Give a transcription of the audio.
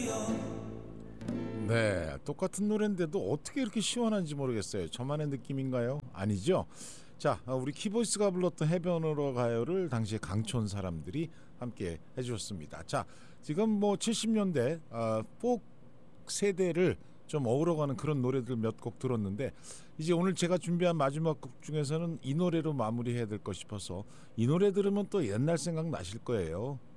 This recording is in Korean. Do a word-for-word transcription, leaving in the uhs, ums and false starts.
네, 똑같은 노래인데도 어떻게 이렇게 시원한지 모르겠어요. 저만의 느낌인가요? 아니죠? 자, 우리 키보이스가 불렀던 해변으로 가요를 당시에 강촌 사람들이 함께 해주셨습니다. 자, 지금 뭐 칠십 년대 어, 포크 세대를 좀 어우러가는 그런 노래들 몇 곡 들었는데, 이제 오늘 제가 준비한 마지막 곡 중에서는 이 노래로 마무리해야 될 것 싶어서, 이 노래 들으면 또 옛날 생각 나실 거예요.